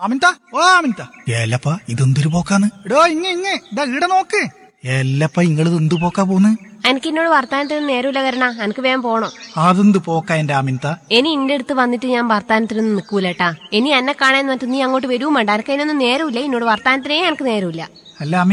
അമിത ഓ അമിത ഏലപ്പ ഇതെന്തൊരു പോക്കാന്ന്? എടോ ഇങ്ങ ഇതാ ഈട നോക്ക്. ഏലപ്പ ഇങ്ങള് എന്ത് പോക്കാ പോന്ന്? എനിക്ക് എന്നോട് വർത്താനത്തിന് നേരമില്ല കരണ, എനിക്ക് വേഗം പോണോ. അതെന്ത് പോക്കാ എന്റെ അമിത? ഇനി ഇന്റെ അടുത്ത് വന്നിട്ട് ഞാൻ വർത്താനത്തിനൊന്നും നിൽക്കൂലട്ടാ. ഇനി എന്നെ കാണാൻ വന്നിട്ട് നീ അങ്ങോട്ട് വരുവും വേണ്ട. എനിക്ക് അതിനൊന്നും നേരമില്ല. എന്നോട് വർത്താനത്തിനേ എനിക്ക് നേരമില്ല. അല്ല